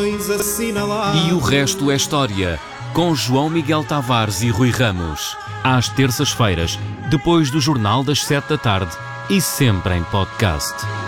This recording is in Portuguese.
travões assinalados. E o resto é história, com João Miguel Tavares e Rui Ramos. Às terças-feiras, depois do Jornal das 7 da tarde e sempre em podcast.